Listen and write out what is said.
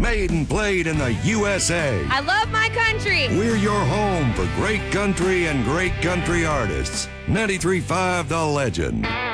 Made and played in the USA. I love my country. We're your home for great country and great country artists. 93.5 The Legend.